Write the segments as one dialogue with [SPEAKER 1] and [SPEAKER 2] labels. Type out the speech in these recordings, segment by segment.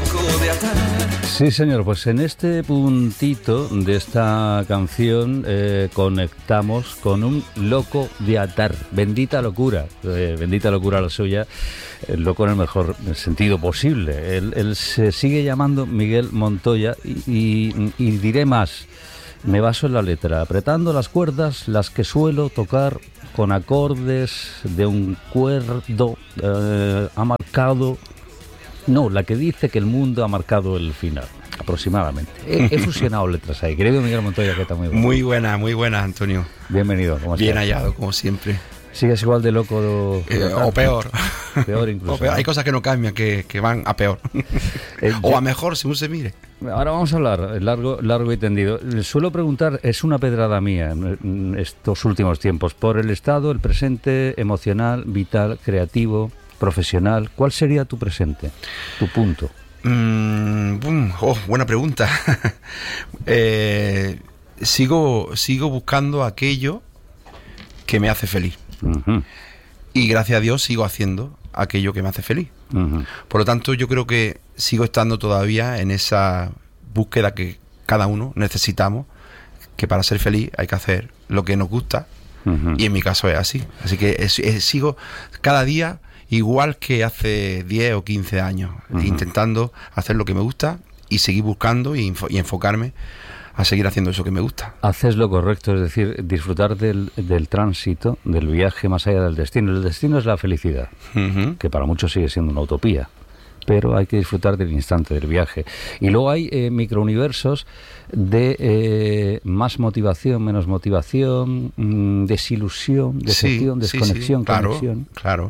[SPEAKER 1] loco de atar.
[SPEAKER 2] Sí, señor, pues en este puntito de esta canción conectamos con un loco de atar. Bendita locura la suya, el loco en el mejor sentido posible. Él se sigue llamando Miguel Montoya y diré más. Me baso en la letra, apretando las cuerdas, las que suelo tocar con acordes de un cuerdo ha marcado... No, la que dice que el mundo ha marcado el final, aproximadamente. He fusionado letras ahí. Querido Miguel Montoya, ¿qué tal?
[SPEAKER 3] Muy buena, Antonio.
[SPEAKER 2] Bienvenido. ¿Cómo estás?
[SPEAKER 3] Bien hallado, como siempre.
[SPEAKER 2] ¿Sigues igual de loco?
[SPEAKER 3] O peor.
[SPEAKER 2] Peor incluso.
[SPEAKER 3] O peor.
[SPEAKER 2] ¿No?
[SPEAKER 3] Hay cosas que no cambian, que van a peor. O a mejor, según se mire.
[SPEAKER 2] Ahora vamos a hablar largo y tendido. Suelo preguntar, es una pedrada mía en estos últimos tiempos, por el estado, el presente, emocional, vital, creativo, profesional. ¿Cuál sería tu presente, tu punto?
[SPEAKER 3] Buena pregunta. Sigo buscando aquello que me hace feliz.
[SPEAKER 2] Uh-huh.
[SPEAKER 3] Y gracias a Dios sigo haciendo aquello que me hace feliz.
[SPEAKER 2] Uh-huh.
[SPEAKER 3] Por lo tanto, yo creo que sigo estando todavía en esa búsqueda que cada uno necesitamos, que para ser feliz hay que hacer lo que nos gusta. Uh-huh. Y en mi caso es así. Así que sigo cada día igual que hace 10 o 15 años, uh-huh, intentando hacer lo que me gusta y seguir buscando y enfocarme a seguir haciendo eso que me gusta.
[SPEAKER 2] Haces lo correcto, es decir, disfrutar del tránsito, del viaje más allá del destino. El destino es la felicidad, uh-huh, que para muchos sigue siendo una utopía, pero hay que disfrutar del instante, del viaje. Y luego hay microuniversos de más motivación, menos motivación, desilusión, decepción, desconexión, conexión.
[SPEAKER 3] Claro.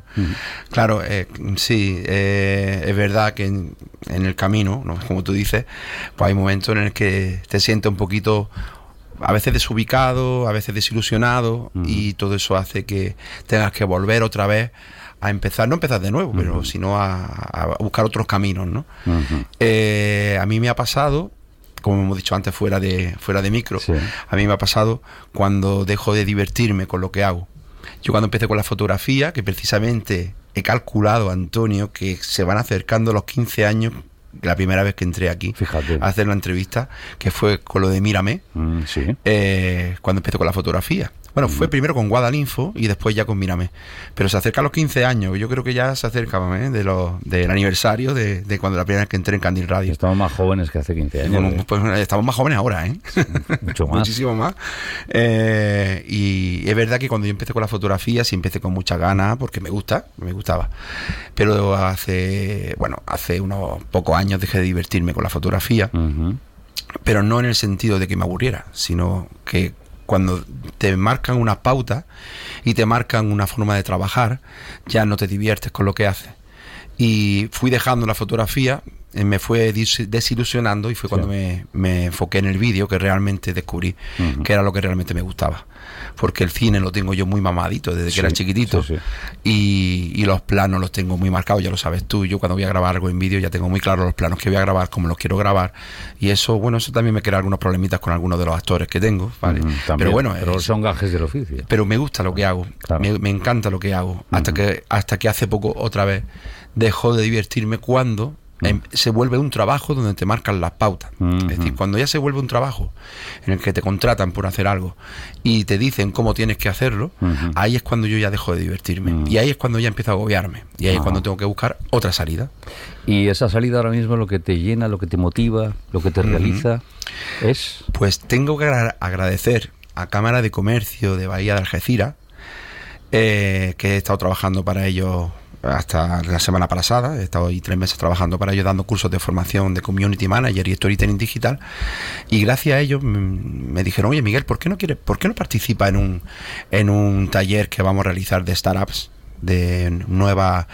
[SPEAKER 3] Es verdad que en el camino, ¿no?, como tú dices, pues hay momentos en el que te sientes un poquito, a veces desubicado, a veces desilusionado, uh-huh, y todo eso hace que tengas que volver otra vez a empezar, no empezar de nuevo, uh-huh, pero sino a buscar otros caminos, ¿no? Uh-huh. A mí me ha pasado, como hemos dicho antes fuera de micro, sí, a mí me ha pasado cuando dejo de divertirme con lo que hago. Yo cuando empecé con la fotografía, que precisamente he calculado, Antonio, que se van acercando los 15 años, la primera vez que entré aquí, fíjate, a hacer la entrevista, que fue con lo de Mírame,
[SPEAKER 2] sí,
[SPEAKER 3] cuando empecé con la fotografía. Bueno, fue primero con Guadalinfo y después ya con Mírame. Pero se acerca a los 15 años. Yo creo que ya se acerca del aniversario de cuando la primera vez que entré en Candil Radio.
[SPEAKER 2] Estamos más jóvenes que hace 15 años.
[SPEAKER 3] Bueno, pues estamos más jóvenes ahora, ¿eh?
[SPEAKER 2] Mucho más.
[SPEAKER 3] Muchísimo más. Y es verdad que cuando yo empecé con la fotografía, sí empecé con muchas ganas, porque me gustaba. Pero hace unos pocos años dejé de divertirme con la fotografía. Uh-huh. Pero no en el sentido de que me aburriera, sino que cuando te marcan unas pautas y te marcan una forma de trabajar, ya no te diviertes con lo que haces. Y fui dejando la fotografía, me fue desilusionando, y fue cuando me enfoqué en el vídeo, que realmente descubrí, uh-huh, que era lo que realmente me gustaba. Porque el cine lo tengo yo muy mamadito desde que era chiquitito, sí. Y los planos los tengo muy marcados, ya lo sabes tú. Yo cuando voy a grabar algo en vídeo ya tengo muy claro los planos que voy a grabar, cómo los quiero grabar, y eso también me crea algunos problemitas con algunos de los actores que tengo, ¿vale?
[SPEAKER 2] Pero son gajes del oficio.
[SPEAKER 3] Pero me gusta lo que hago, claro. me encanta lo que hago, uh-huh, hasta que hace poco otra vez dejó de divertirme cuando se vuelve un trabajo donde te marcan las pautas. Uh-huh. Es decir, cuando ya se vuelve un trabajo en el que te contratan por hacer algo y te dicen cómo tienes que hacerlo, uh-huh, ahí es cuando yo ya dejo de divertirme, uh-huh, y ahí es cuando ya empiezo a agobiarme, y ahí es cuando tengo que buscar otra salida.
[SPEAKER 2] Y esa salida ahora mismo, lo que te llena, lo que te motiva, lo que te realiza, es...
[SPEAKER 3] Pues tengo que agradecer a Cámara de Comercio de Bahía de Algeciras, que he estado trabajando para ellos hasta la semana pasada. He estado ahí 3 meses trabajando para ellos, dando cursos de formación de Community Manager y Storytelling Digital, y gracias a ellos me dijeron: oye, Miguel, ¿por qué no participas en un taller que vamos a realizar de startups, de nuevas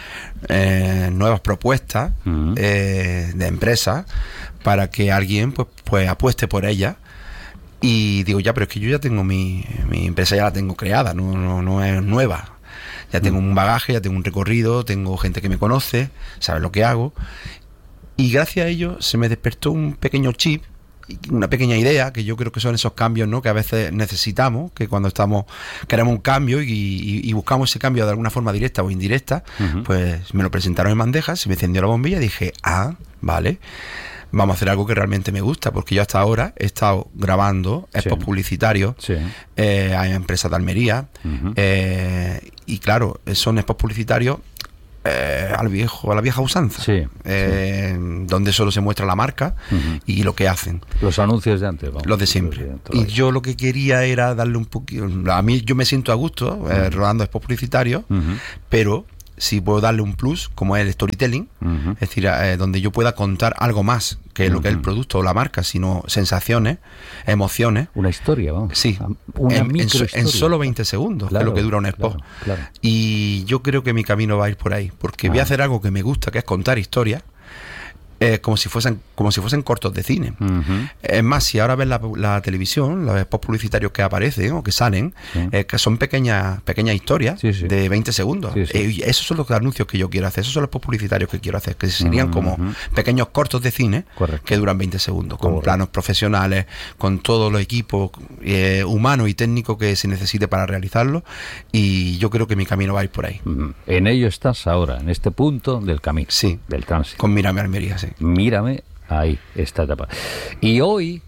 [SPEAKER 3] propuestas, uh-huh, de empresas, para que alguien pues apueste por ellas? Y digo, ya, pero es que yo ya tengo mi empresa, ya la tengo creada, no es nueva. Ya tengo un bagaje, ya tengo un recorrido, tengo gente que me conoce, sabe lo que hago. Y gracias a ello se me despertó un pequeño chip una pequeña idea, que yo creo que son esos cambios, ¿no?, que a veces necesitamos, que cuando queremos un cambio y buscamos ese cambio de alguna forma directa o indirecta, pues me lo presentaron en bandejas, se me encendió la bombilla y dije, vale, vamos a hacer algo que realmente me gusta, porque yo hasta ahora he estado grabando spots publicitarios a empresas de Almería, y claro, son spots publicitarios a la vieja usanza, donde solo se muestra la marca y lo que hacen.
[SPEAKER 2] Los anuncios de antes, vamos,
[SPEAKER 3] los de siempre. Y yo lo que quería era darle un poquito. A mí yo me siento a gusto rodando spots publicitarios, pero si puedo darle un plus, como es el storytelling, es decir, donde yo pueda contar algo más que lo que es el producto o la marca, sino sensaciones, emociones.
[SPEAKER 2] Una historia, vamos.
[SPEAKER 3] Sí, en solo 20 segundos, que es lo que dura un spot. Claro. Y yo creo que mi camino va a ir por ahí, porque voy a hacer algo que me gusta, que es contar historias, como si fuesen cortos de cine. Es más, si ahora ves la televisión, los spots publicitarios que aparecen o que salen, que son pequeñas historias de 20 segundos. Esos son los anuncios que yo quiero hacer, esos son los spots publicitarios que quiero hacer, que serían como pequeños cortos de cine que duran 20 segundos, con planos profesionales, con todos los equipos humanos y técnicos que se necesite para realizarlo, y yo creo que mi camino va a ir por ahí.
[SPEAKER 2] En ello estás ahora, en este punto del camino, del tránsito.
[SPEAKER 3] Con Mírame Almería,
[SPEAKER 2] Mírame ahí, esta etapa. Y hoy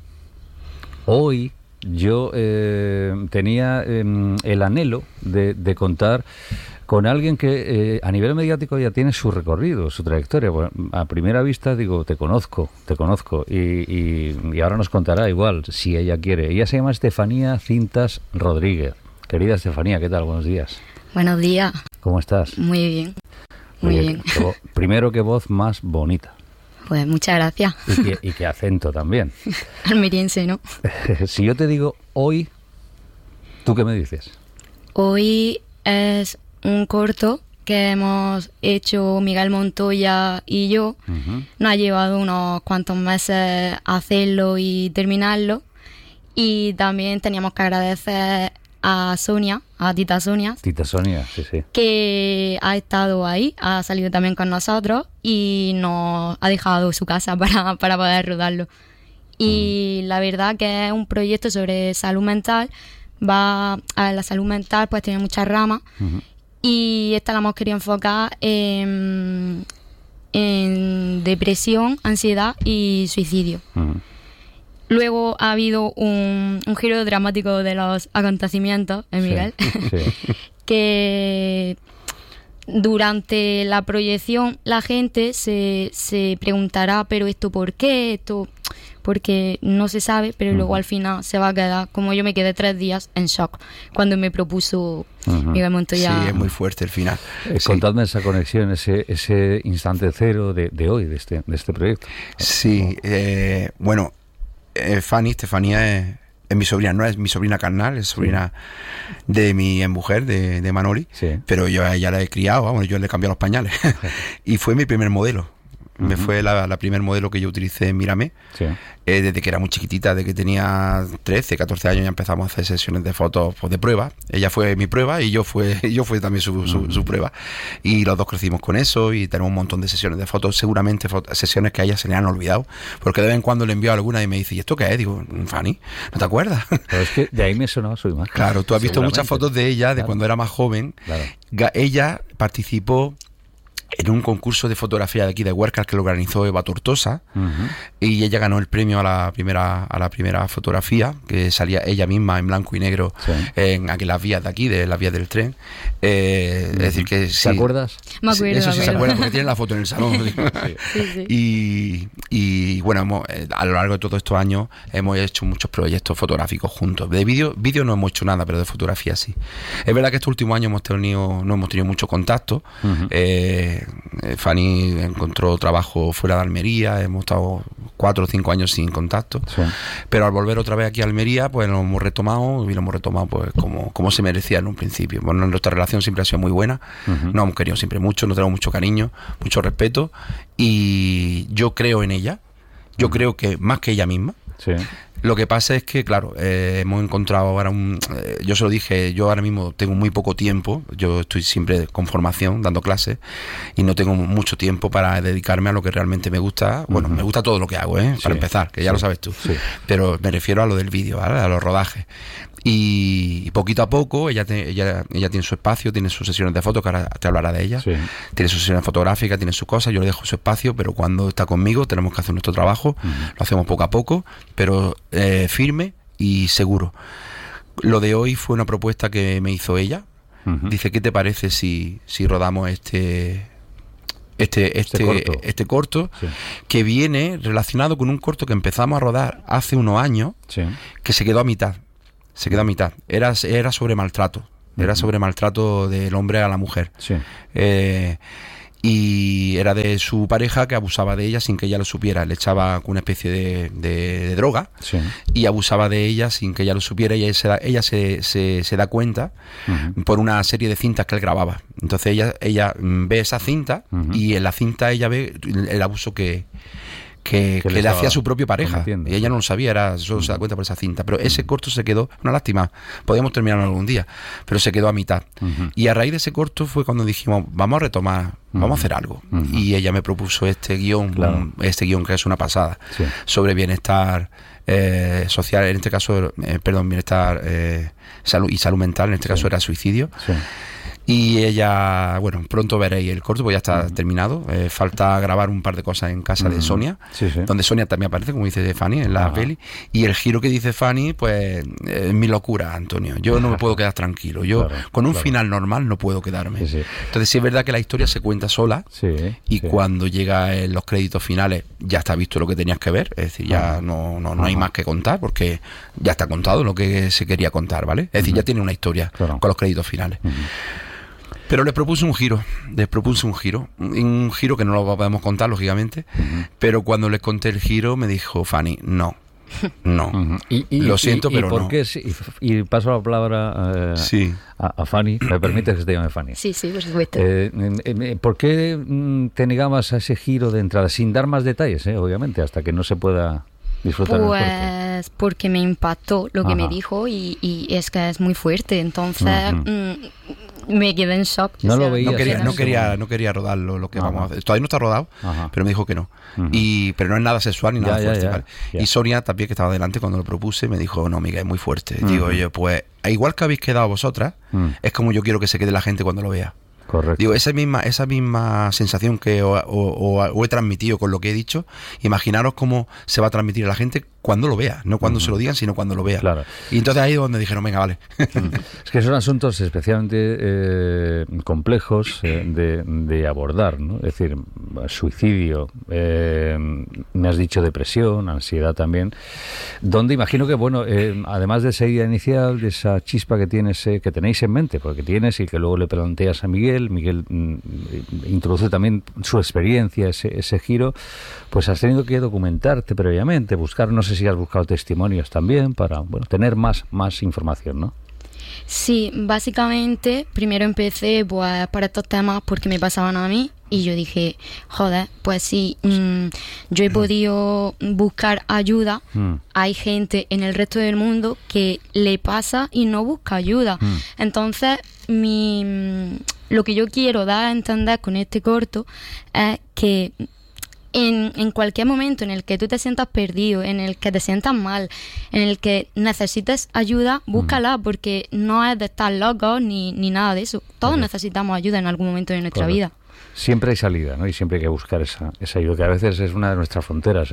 [SPEAKER 2] yo tenía el anhelo de contar con alguien que a nivel mediático ya tiene su recorrido, su trayectoria. Bueno, a primera vista digo, te conozco, y ahora nos contará igual, si ella quiere. Ella se llama Estefanía Cintas Rodríguez. Querida Estefanía, ¿qué tal? Buenos días.
[SPEAKER 1] Buenos días.
[SPEAKER 2] ¿Cómo estás?
[SPEAKER 1] Muy bien. Muy bien.
[SPEAKER 2] Primero, qué voz más bonita.
[SPEAKER 1] Pues muchas gracias.
[SPEAKER 2] Y qué acento también.
[SPEAKER 1] Almeriense, ¿no?
[SPEAKER 2] Si yo te digo hoy, ¿tú qué me dices? Hoy
[SPEAKER 1] es un corto que hemos hecho Miguel Montoya y yo. Nos ha llevado unos cuantos meses hacerlo y terminarlo. Y también teníamos que agradecer a Sonia, a Tita Sonia.
[SPEAKER 2] Tita Sonia, sí.
[SPEAKER 1] Que ha estado ahí, ha salido también con nosotros y nos ha dejado su casa para poder rodarlo. Y la verdad que es un proyecto sobre salud mental. La salud mental pues tiene muchas ramas, y esta la hemos querido enfocar en depresión, ansiedad y suicidio. Luego ha habido un giro dramático de los acontecimientos en Miguel, que durante la proyección la gente se preguntará, pero ¿esto por qué? Esto porque no se sabe, pero luego al final se va a quedar, como yo me quedé 3 días en shock cuando me propuso Miguel Montoya.
[SPEAKER 3] Sí, es muy fuerte el final.
[SPEAKER 2] Contadme esa conexión, ese instante cero de hoy, de este proyecto.
[SPEAKER 3] Sí, bueno, Estefanía es mi sobrina, no es mi sobrina carnal, es sobrina de mi mujer, de Manoli, pero yo a ella la he criado, bueno, yo le he cambiado los pañales y fue mi primer modelo. Me fue la primer modelo que yo utilicé en Mírame, desde que era muy chiquitita, desde que tenía 13, 14 años ya empezamos a hacer sesiones de fotos de prueba. Ella fue mi prueba y yo fue también su prueba, y los dos crecimos con eso y tenemos un montón de sesiones de fotos, seguramente sesiones que a ella se le han olvidado, porque de vez en cuando le envío alguna y me dice, ¿y esto qué es? Digo, Fanny, ¿no te acuerdas?
[SPEAKER 2] Pero es que de ahí me sonaba su imagen.
[SPEAKER 3] Claro, tú has visto muchas fotos de ella, de cuando era más joven. Ella participó en un concurso de fotografía de aquí de Huércal que lo organizó Eva Tortosa, y ella ganó el premio a la primera fotografía, que salía ella misma en blanco y negro en las vías de aquí, de las vías del tren. Es decir que sí.
[SPEAKER 2] ¿Te acuerdas?
[SPEAKER 1] Me acuerdo.
[SPEAKER 3] Eso sí se acuerda, porque tiene la foto en el salón. Y bueno, a lo largo de todos estos años hemos hecho muchos proyectos fotográficos juntos. De vídeo no hemos hecho nada, pero de fotografía sí. Es verdad que estos últimos años no hemos tenido mucho contacto. Fanny encontró trabajo fuera de Almería, hemos estado 4 o 5 años sin contacto, pero al volver otra vez aquí a Almería pues lo hemos retomado pues como se merecía en un principio. Bueno, nuestra relación siempre ha sido muy buena, nos hemos querido siempre mucho, nos tenemos mucho cariño, mucho respeto, y yo creo en ella, yo creo que más que ella misma, Lo que pasa es que, claro, hemos encontrado ahora yo se lo dije, yo ahora mismo tengo muy poco tiempo, yo estoy siempre con formación, dando clases, y no tengo mucho tiempo para dedicarme a lo que realmente me gusta. Bueno, me gusta todo lo que hago, para empezar, que ya lo sabes tú. Sí. Pero me refiero a lo del vídeo, ¿vale? A los rodajes. Y poquito a poco ella tiene su espacio, tiene sus sesiones de fotos, que ahora te hablará de ella, tiene sus sesiones fotográficas, tiene sus cosas, yo le dejo su espacio, pero cuando está conmigo tenemos que hacer nuestro trabajo, lo hacemos poco a poco, pero firme y seguro. Lo de hoy fue una propuesta que me hizo ella. Dice, ¿qué te parece si rodamos este corto que viene relacionado con un corto que empezamos a rodar hace unos años, que se quedó a mitad? Era sobre maltrato. Era sobre maltrato del hombre a la mujer. Y era de su pareja, que abusaba de ella sin que ella lo supiera. Le echaba una especie de droga y abusaba de ella sin que ella lo supiera, y ella se da cuenta por una serie de cintas que él grababa. Entonces ella ve esa cinta y en la cinta ella ve el abuso que le hacía a su propia pareja, y ella no lo sabía, solo se da cuenta por esa cinta. Pero ese corto se quedó, una lástima, podíamos terminarlo algún día, pero se quedó a mitad. Y a raíz de ese corto fue cuando dijimos, vamos a retomar, vamos a hacer algo. Y ella me propuso este guión, que es una pasada, sobre bienestar social, en este caso, bienestar salud mental, en este caso era suicidio. Y ella, bueno, pronto veréis el corto, pues ya está terminado. Falta grabar un par de cosas en casa de Sonia, donde Sonia también aparece, como dice Fanny, en la peli. Y el giro que dice Fanny, pues es mi locura, Antonio. Yo no me puedo quedar tranquilo. Yo con un final normal no puedo quedarme. Entonces sí es verdad que la historia se cuenta sola, y cuando llega en los créditos finales ya está visto lo que tenías que ver. Es decir, ya no hay más que contar, porque ya está contado lo que se quería contar, ¿vale? Es decir, ya tiene una historia con los créditos finales. Pero les propuse un giro, un giro que no lo podemos contar, lógicamente, pero cuando les conté el giro me dijo Fanny, no. Lo siento, pero
[SPEAKER 2] ¿por
[SPEAKER 3] no.
[SPEAKER 2] Qué, y paso la palabra a Fanny. ¿Me permites que te llame Fanny?
[SPEAKER 1] Sí, por supuesto.
[SPEAKER 2] ¿Por qué te negabas a ese giro de entrada? Sin dar más detalles, obviamente, hasta que no se pueda disfrutar del corto.
[SPEAKER 1] Pues porque me impactó lo que me dijo, y es que es muy fuerte, entonces me quedé en shock.
[SPEAKER 2] No lo veía.
[SPEAKER 3] No quería rodarlo, lo que vamos a hacer. Todavía no está rodado, pero me dijo que no. Pero no es nada sexual ni nada fuerte. ¿Vale? Y Sonia también, que estaba delante cuando lo propuse, me dijo, no, Miguel, es muy fuerte. Digo yo, pues igual que habéis quedado vosotras, es como yo quiero que se quede la gente cuando lo vea.
[SPEAKER 2] Correcto.
[SPEAKER 3] Digo, esa misma sensación que os he transmitido con lo que he dicho, imaginaros cómo se va a transmitir a la gente cuando lo vea, no cuando se lo digan, sino cuando lo vea.
[SPEAKER 2] Claro.
[SPEAKER 3] Y entonces ahí es donde dijeron, venga, vale.
[SPEAKER 2] Es que son asuntos especialmente complejos de abordar, ¿no? Es decir, suicidio, me has dicho depresión, ansiedad también, donde imagino que, bueno, además de esa idea inicial, de esa chispa que tenéis en mente, porque tienes y que luego le planteas a Miguel introduce también su experiencia, ese giro, pues has tenido que documentarte previamente, buscar, no sé si has buscado testimonios también para, bueno, tener más información, ¿no?
[SPEAKER 1] Sí, básicamente primero empecé pues para estos temas porque me pasaban a mí, y yo dije, joder, pues sí, yo he podido buscar ayuda, hay gente en el resto del mundo que le pasa y no busca ayuda. Entonces lo que yo quiero dar a entender con este corto es que en cualquier momento en el que tú te sientas perdido, en el que te sientas mal, en el que necesites ayuda, búscala, porque no es de estar locos ni nada de eso. Todos necesitamos ayuda en algún momento de nuestra vida.
[SPEAKER 2] Siempre hay salida, ¿no? Y siempre hay que buscar esa ayuda, que a veces es una de nuestras fronteras.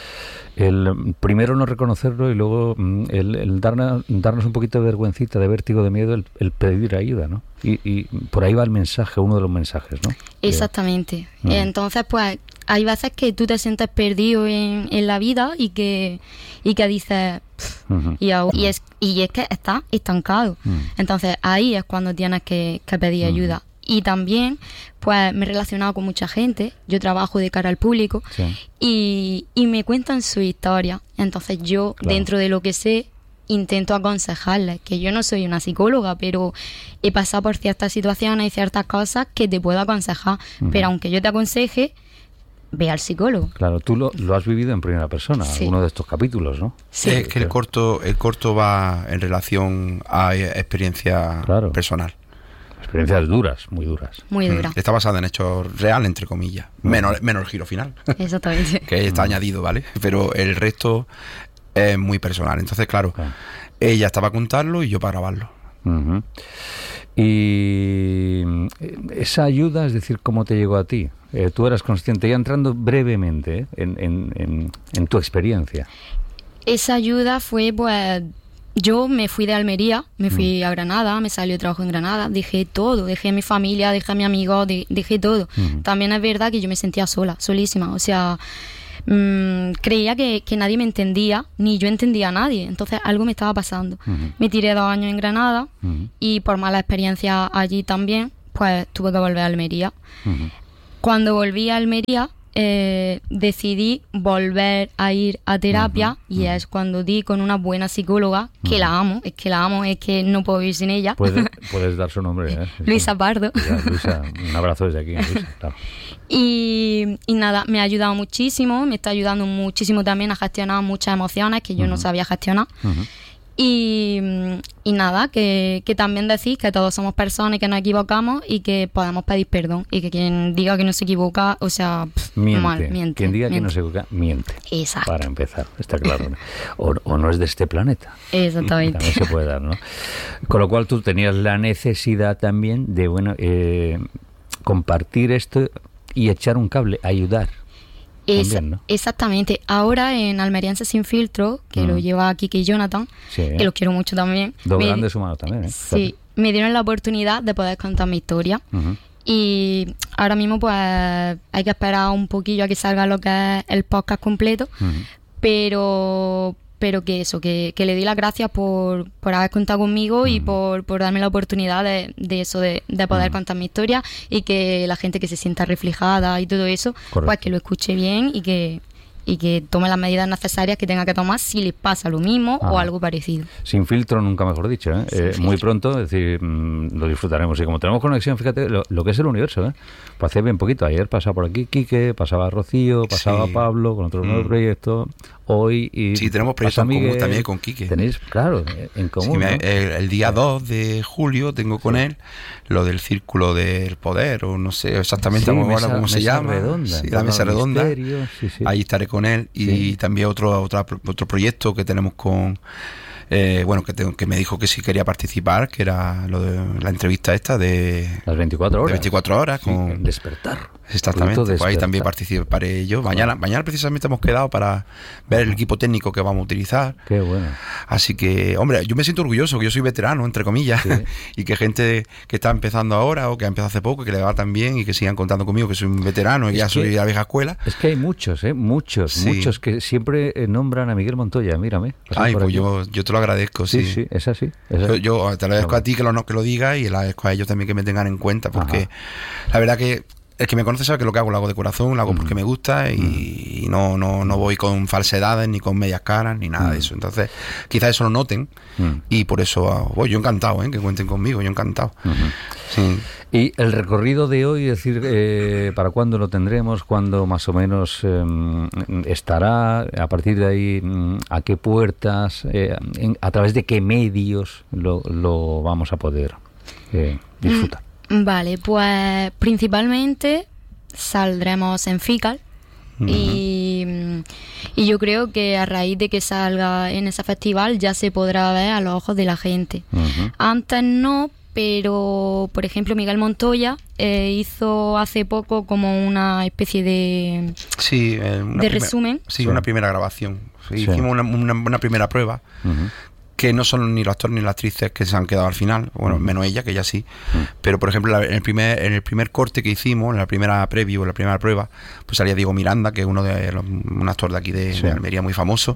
[SPEAKER 2] El primero no reconocerlo, y luego el darnos un poquito de vergüencita, de vértigo, de miedo, el pedir ayuda, ¿no? Y por ahí va el mensaje, uno de los mensajes, ¿no? Exactamente.
[SPEAKER 1] Entonces, pues, hay veces que tú te sientes perdido en la vida y que dices y es que estás estancado. Entonces ahí es cuando tienes que pedir ayuda. Y también pues me he relacionado con mucha gente, yo trabajo de cara al público, y me cuentan su historia. Entonces yo, dentro de lo que sé, intento aconsejarles, que yo no soy una psicóloga, pero he pasado por ciertas situaciones y ciertas cosas que te puedo aconsejar. Pero aunque yo te aconseje, ve al psicólogo.
[SPEAKER 2] Claro, tú lo has vivido en primera persona,
[SPEAKER 1] Sí.
[SPEAKER 2] alguno de estos capítulos, ¿no?
[SPEAKER 1] Sí.
[SPEAKER 3] Es que el corto va en relación a experiencia
[SPEAKER 2] Claro.
[SPEAKER 3] personal.
[SPEAKER 2] Experiencias duras, muy duras.
[SPEAKER 1] Muy dura.
[SPEAKER 3] Está basada en hechos reales, entre comillas. Menos el giro final,
[SPEAKER 1] Exactamente.
[SPEAKER 3] que está añadido, ¿vale? Pero el resto es muy personal. Entonces, claro, ella estaba a contarlo y yo para grabarlo.
[SPEAKER 2] Ujú. Y esa ayuda, es decir, ¿cómo te llegó a ti? Tú eras consciente, ya entrando brevemente en tu experiencia.
[SPEAKER 1] Esa ayuda fue, pues, yo me fui de Almería, me fui a Granada, me salió trabajo en Granada, dejé todo, dejé a mi familia, dejé a mi amigo, dejé todo. También es verdad que yo me sentía sola, solísima, o sea, creía que nadie me entendía, ni yo entendía a nadie, entonces algo me estaba pasando. Me tiré 2 años en Granada y por mala experiencia allí también, pues tuve que volver a Almería. Cuando volví a Almería, decidí volver a ir a terapia y es cuando di con una buena psicóloga, que la amo, es que no puedo vivir sin ella.
[SPEAKER 2] Puedes dar su nombre, ¿eh? Sí,
[SPEAKER 1] Luisa Pardo.
[SPEAKER 2] Luisa, un abrazo desde aquí, Luisa, claro.
[SPEAKER 1] Y nada, me ha ayudado muchísimo, me está ayudando muchísimo también a gestionar muchas emociones que yo no sabía gestionar. Y nada, que también decís que todos somos personas y que nos equivocamos y que podemos pedir perdón y que quien diga que no se equivoca, o sea, miente.
[SPEAKER 2] Quien diga que
[SPEAKER 1] miente.
[SPEAKER 2] no se equivoca, miente.
[SPEAKER 1] Exacto.
[SPEAKER 2] Para empezar, está claro, ¿no? O no es de este planeta.
[SPEAKER 1] Exactamente.
[SPEAKER 2] También se puede dar, ¿no? Con lo cual tú tenías la necesidad también de, bueno, compartir esto y echar un cable, ayudar. También, ¿no?
[SPEAKER 1] Exactamente. Ahora en Almeriense Sin Filtro, que lo lleva Kike y Jonathan,
[SPEAKER 2] Sí.
[SPEAKER 1] que los quiero mucho también.
[SPEAKER 2] Dos grandes humanos también, ¿eh?
[SPEAKER 1] Sí, me dieron la oportunidad de poder contar mi historia. Y ahora mismo pues hay que esperar un poquillo a que salga lo que es el podcast completo. Pero que eso, que le di las gracias por haber contado conmigo y por darme la oportunidad de eso, de poder contar mi historia y que la gente que se sienta reflejada y todo eso,
[SPEAKER 2] Correcto.
[SPEAKER 1] pues que lo escuche bien y que tome las medidas necesarias que tenga que tomar si les pasa lo mismo o algo parecido.
[SPEAKER 2] Sin filtro, nunca mejor dicho, ¿eh? Muy pronto, es decir, lo disfrutaremos. Y como tenemos conexión, fíjate lo que es el universo, ¿eh? Pues hace bien poquito. Ayer pasaba por aquí Quique, pasaba Rocío, pasaba Pablo con otro nuevo proyecto. Hoy y
[SPEAKER 3] Sí, tenemos proyectos en común también con Quique.
[SPEAKER 2] Tenéis, claro, en común.
[SPEAKER 3] Sí,
[SPEAKER 2] ¿no?
[SPEAKER 3] el día 2 de julio tengo con él lo del Círculo del Poder, o no sé exactamente
[SPEAKER 2] Sí,
[SPEAKER 3] ahora cómo se
[SPEAKER 2] mesa
[SPEAKER 3] llama.
[SPEAKER 2] redonda,
[SPEAKER 3] Sí, la mesa redonda.
[SPEAKER 2] misterio, sí.
[SPEAKER 3] Ahí estaré con él. Y también otro proyecto que tenemos con... que me dijo que sí quería participar, que era lo de la entrevista esta de...
[SPEAKER 2] Las 24 horas.
[SPEAKER 3] De 24 horas.
[SPEAKER 2] Sí,
[SPEAKER 3] Con
[SPEAKER 2] despertar.
[SPEAKER 3] Exactamente,
[SPEAKER 2] Proyecto
[SPEAKER 3] pues ahí también
[SPEAKER 2] Despertar.
[SPEAKER 3] participaré yo. Mañana precisamente hemos quedado para ver el equipo técnico que vamos a utilizar.
[SPEAKER 2] Qué bueno.
[SPEAKER 3] Así que, hombre, yo me siento orgulloso, que yo soy veterano, entre comillas, y que gente que está empezando ahora o que ha empezado hace poco, que le va tan bien y que sigan contando conmigo, que soy un veterano y ya soy de la vieja escuela.
[SPEAKER 2] Es que hay muchos, muchos que siempre nombran a Miguel Montoya, mírame.
[SPEAKER 3] Ay, pues yo te lo agradezco, sí.
[SPEAKER 2] Sí, es así.
[SPEAKER 3] Yo te lo agradezco a ti que lo digas y le agradezco a ellos también que me tengan en cuenta, porque la verdad que el que me conoce sabe que lo hago de corazón, lo hago porque me gusta y no voy con falsedades ni con medias caras ni nada de eso. Entonces, quizás eso lo noten y por eso voy yo encantado, que cuenten conmigo, yo encantado. Sí.
[SPEAKER 2] Y el recorrido de hoy, es decir, ¿para cuándo lo tendremos? ¿Cuándo más o menos estará? A partir de ahí, ¿a qué puertas? ¿A través de qué medios lo vamos a poder disfrutar?
[SPEAKER 1] Vale, pues principalmente saldremos en FICAL y yo creo que a raíz de que salga en ese festival ya se podrá ver a los ojos de la gente. Antes no, pero por ejemplo Miguel Montoya hizo hace poco como una especie de resumen.
[SPEAKER 3] Sí, una primera grabación. Hicimos una primera prueba. Que no son ni los actores ni las actrices que se han quedado al final, bueno, menos ella, que ella sí. Pero, por ejemplo, en el primer corte que hicimos, en la primera preview, en la primera prueba, pues salía Diego Miranda, que es un actor de aquí de Almería muy famoso,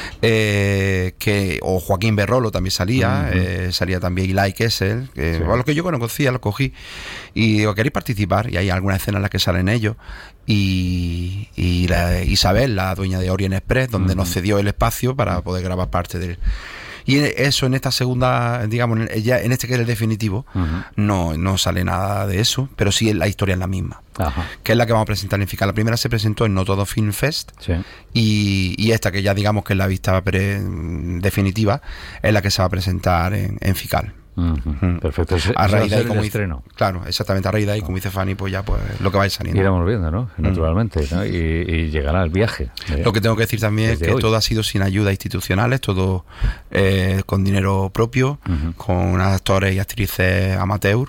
[SPEAKER 3] o Joaquín Berrolo también salía, salía también Eli Kessel, a los que yo conocía, los cogí, y digo, ¿queréis participar? Y hay algunas escenas en las que salen ellos, y Isabel, la dueña de Orient Express, donde nos cedió el espacio para poder grabar parte del... Y eso en esta segunda, digamos, ya en este que es el definitivo, no sale nada de eso, pero sí la historia es la misma.
[SPEAKER 2] Ajá.
[SPEAKER 3] Que es la que vamos a presentar en FICAL. La primera se presentó en No Todo Film Fest,
[SPEAKER 2] Sí.
[SPEAKER 3] y esta, que ya digamos que es la vista definitiva, es la que se va a presentar en FICAL.
[SPEAKER 2] Perfecto.
[SPEAKER 3] A raíz de ahí, como
[SPEAKER 2] estreno.
[SPEAKER 3] claro, exactamente, a raíz de ahí, como dice Fanny, pues ya pues lo que vaya saliendo.
[SPEAKER 2] Iremos viendo, ¿no? Naturalmente, ¿no? Y llegará el viaje.
[SPEAKER 3] Lo que tengo que decir también es que
[SPEAKER 2] hoy.
[SPEAKER 3] todo ha sido sin ayudas institucionales, todo con dinero propio, con actores y actrices amateur,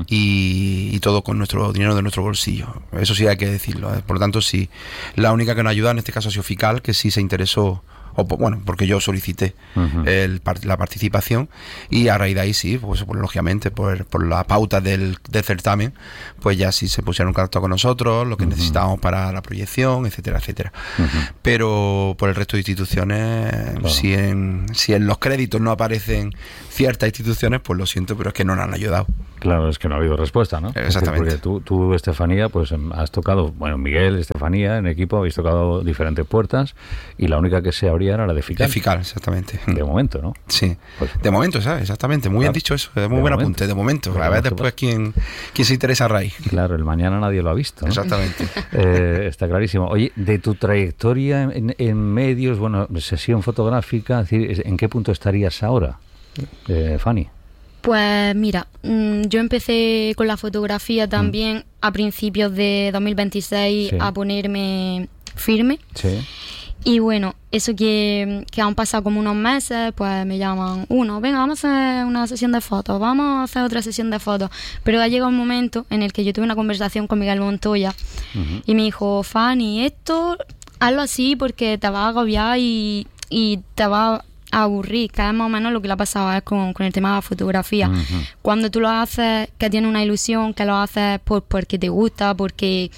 [SPEAKER 3] y todo con nuestro dinero de nuestro bolsillo. Eso sí hay que decirlo. Por lo tanto, sí, la única que nos ayuda en este caso ha sido FICAL, que sí se interesó, bueno, porque yo solicité la participación, y a raíz de ahí sí, pues lógicamente por la pauta del certamen, pues ya sí se pusieron en contacto con nosotros, lo que necesitábamos para la proyección, etcétera, etcétera. Pero por el resto de instituciones, claro, si en los créditos no aparecen ciertas instituciones, pues lo siento, pero es que no nos han ayudado.
[SPEAKER 2] Claro, es que no ha habido respuesta, ¿no?
[SPEAKER 3] Exactamente.
[SPEAKER 2] Es porque tú, Estefanía, pues has tocado, bueno, Miguel, Estefanía, en equipo habéis tocado diferentes puertas, y la única que se abría era la de FICAL.
[SPEAKER 3] De FICAL, exactamente.
[SPEAKER 2] De momento, ¿no?
[SPEAKER 3] Sí,
[SPEAKER 2] pues,
[SPEAKER 3] de momento, ¿sabes? Exactamente, muy bien dicho eso, es muy buen apunte, de momento. A ver después quién se interesa a raíz.
[SPEAKER 2] Claro, el mañana nadie lo ha visto, ¿no?
[SPEAKER 3] Exactamente.
[SPEAKER 2] Está clarísimo. Oye, de tu trayectoria en medios, bueno, sesión fotográfica, es decir, ¿en qué punto estarías ahora, Fanny?
[SPEAKER 1] Pues mira, yo empecé con la fotografía también a principios de 2026 a ponerme firme.
[SPEAKER 2] Sí.
[SPEAKER 1] Y bueno, eso que han pasado como unos meses, pues me llaman, venga, vamos a hacer una sesión de fotos, vamos a hacer otra sesión de fotos. Pero ha llegado un momento en el que yo tuve una conversación con Miguel Montoya y me dijo, Fanny, esto hazlo así porque te va a agobiar y te va a aburrir, que es más o menos lo que le ha pasado con el tema de la fotografía. Cuando tú lo haces, que tienes una ilusión, que lo haces porque te gusta, porque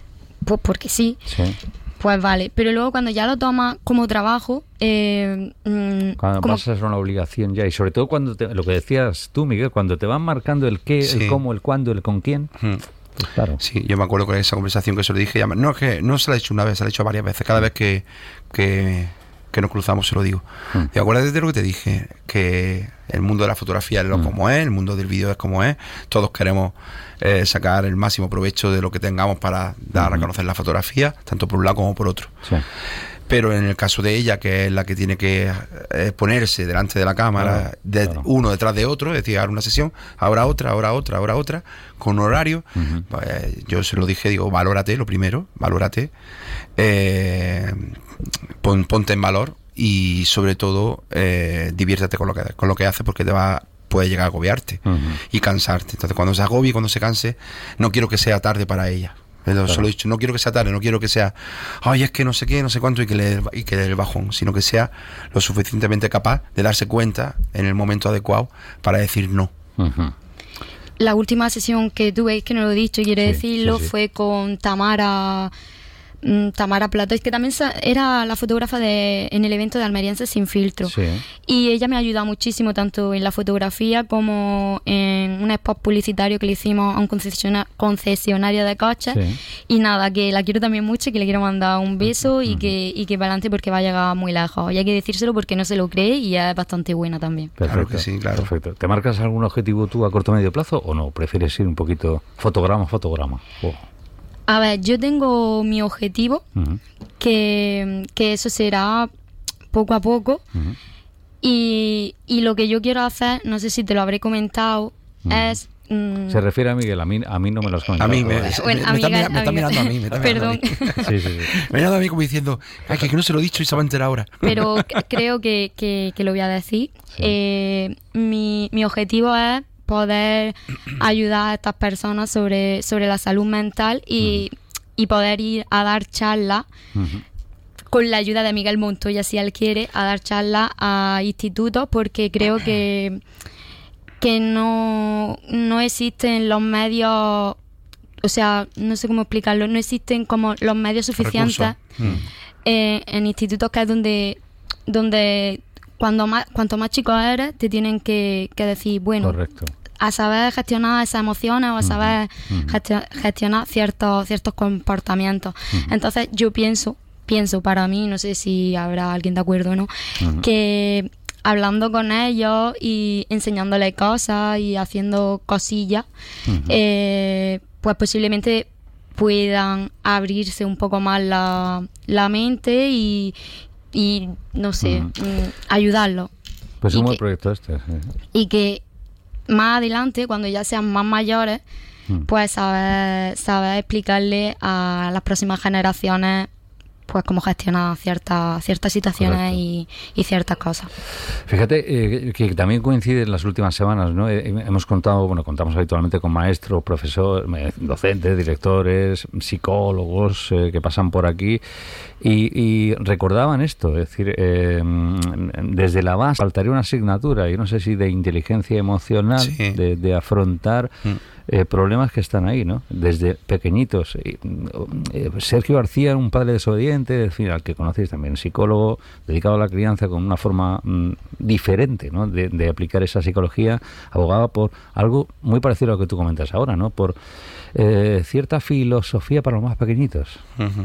[SPEAKER 1] sí, pues vale. Pero luego cuando ya lo tomas como trabajo,
[SPEAKER 2] cuando pasas a una obligación ya, y sobre todo cuando lo que decías tú, Miguel, cuando te van marcando el qué, el cómo, el cuándo, el con quién. Pues claro.
[SPEAKER 3] Sí, yo me acuerdo con esa conversación que se lo dije, no es que no se la he hecho una vez, se la he hecho varias veces, cada vez que nos cruzamos se lo digo. ¿Te acuerdas de lo que te dije? Que el mundo de la fotografía es como es, el mundo del vídeo es como es, todos queremos sacar el máximo provecho de lo que tengamos para dar a conocer la fotografía, tanto por un lado como por otro. Sí. Pero en el caso de ella, que es la que tiene que ponerse delante de la cámara, uno detrás de otro, es decir, ahora una sesión, ahora otra, con un horario, pues yo se lo dije, digo, valórate lo primero, valórate, ponte en valor y sobre todo diviértete con lo que haces, porque puede llegar a agobiarte y cansarte. Entonces cuando se agobie, cuando se canse, no quiero que sea tarde para ella. Claro. Solo he dicho, no quiero que sea tarde, no quiero que sea, es que no sé qué, no sé cuánto, y que le dé el bajón, sino que sea lo suficientemente capaz de darse cuenta en el momento adecuado para decir no.
[SPEAKER 1] La última sesión que tuve, que no lo he dicho y quiero decirlo, fue con Tamara Plato, es que también era la fotógrafa en el evento de Almerienses Sin Filtro. Y ella me ayuda muchísimo, tanto en la fotografía como en un spot publicitario que le hicimos a un concesionario de coches. Y nada, que la quiero también mucho y que le quiero mandar un beso y que para adelante, porque va a llegar muy lejos. Y hay que decírselo porque no se lo cree y es bastante buena también.
[SPEAKER 2] Perfecto.
[SPEAKER 3] Claro que sí, claro.
[SPEAKER 2] Perfecto. ¿Te marcas algún objetivo tú a corto o medio plazo o no? ¿Prefieres ir un poquito fotograma?
[SPEAKER 1] A ver, yo tengo mi objetivo, que eso será poco a poco, y lo que yo quiero hacer, no sé si te lo habré comentado, es...
[SPEAKER 2] Se refiere a Miguel, a mí no me lo has comentado.
[SPEAKER 3] A mí me está mirando a mí.
[SPEAKER 1] Perdón.
[SPEAKER 2] Sí.
[SPEAKER 3] Me mirando a mí como diciendo, que no se lo he dicho y se va a enterar ahora.
[SPEAKER 1] Pero creo que lo voy a decir. Mi objetivo es poder ayudar a estas personas sobre la salud mental y poder ir a dar charlas con la ayuda de Miguel Montoya, si él quiere, a dar charlas a institutos, porque creo que no existen los medios, o sea, no sé cómo explicarlo, no existen como los medios suficientes en institutos, que es donde cuanto más chico eres, te tienen que decir, bueno,
[SPEAKER 2] correcto,
[SPEAKER 1] a saber gestionar esas emociones o a saber gestionar ciertos comportamientos. Entonces yo pienso para mí, no sé si habrá alguien de acuerdo o no, que hablando con ellos y enseñándoles cosas y haciendo cosillas, pues posiblemente puedan abrirse un poco más la mente y no sé, ayudarlos.
[SPEAKER 2] Pues es un buen proyecto este. Sí.
[SPEAKER 1] Y que más adelante, cuando ya sean más mayores, pues saber explicarle a las próximas generaciones pues cómo gestionar ciertas situaciones y ciertas cosas.
[SPEAKER 2] Fíjate que también coincide en las últimas semanas, ¿no? Contamos habitualmente con maestros, profesores, docentes, directores, psicólogos que pasan por aquí y recordaban esto, es decir, desde la base faltaría una asignatura, yo no sé si de inteligencia emocional, sí, de afrontar problemas que están ahí, ¿no? Desde pequeñitos. Sergio García, un padre desobediente, en fin, al que conocéis también, psicólogo dedicado a la crianza con una forma diferente, ¿no? de aplicar esa psicología, abogaba por algo muy parecido a lo que tú comentas ahora, ¿no? Por cierta filosofía para los más pequeñitos.